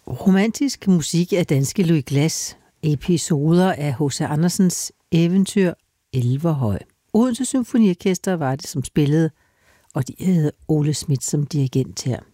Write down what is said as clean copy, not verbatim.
Romantisk musik af danske Louis Glass, episoder af H.C. Andersens eventyr Elverhøj. Odense Symfoniorkester var det, som spillede, og de havde Ole Schmidt som dirigent her.